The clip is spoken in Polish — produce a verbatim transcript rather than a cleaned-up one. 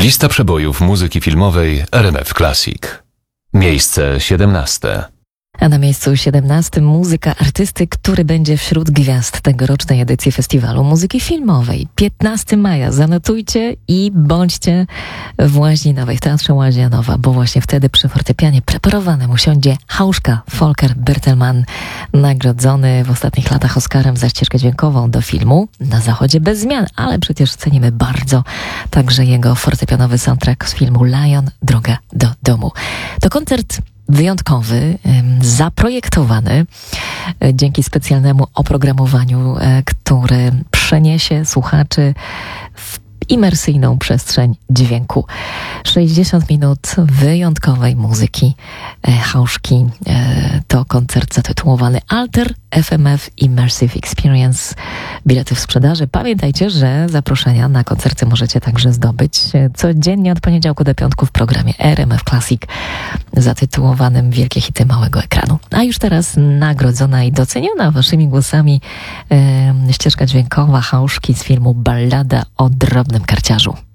Lista przebojów muzyki filmowej R M F Classic. Miejsce siedemnaste. A na miejscu siedemnastym muzyka artysty, który będzie wśród gwiazd tegorocznej edycji Festiwalu Muzyki Filmowej. piętnastego maja zanotujcie i bądźcie w Łaźni Nowej, w Teatrze Łazianowa, bo właśnie wtedy przy fortepianie preparowanym usiądzie Hauszka Volker Bertelmann, nagrodzony w ostatnich latach Oscarem za ścieżkę dźwiękową do filmu Na zachodzie bez zmian, ale przecież cenimy bardzo także jego fortepianowy soundtrack z filmu Lion, Droga do domu. To koncert wyjątkowy, zaprojektowany dzięki specjalnemu oprogramowaniu, które przeniesie słuchaczy w imersyjną przestrzeń dźwięku. sześćdziesiąt minut wyjątkowej muzyki Hauszki. To koncert zatytułowany Alter F M F Immersive Experience. Bilety w sprzedaży. Pamiętajcie, że zaproszenia na koncerty możecie także zdobyć codziennie od poniedziałku do piątku w programie R M F Classic zatytułowanym Wielkie hity małego ekranu. A już teraz nagrodzona i doceniona waszymi głosami e, ścieżka dźwiękowa Hauszki z filmu Ballada o drobnym karciarzu.